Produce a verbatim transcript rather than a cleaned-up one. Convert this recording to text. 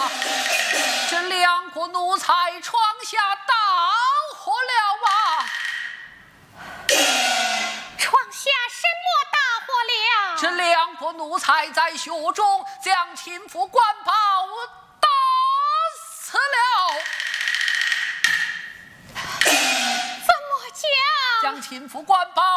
啊！这两个奴才闯下大祸了啊！ 闯下什么大祸了？ 这两个奴才在学中将秦府官保打死了。 怎么讲？ 将秦府官保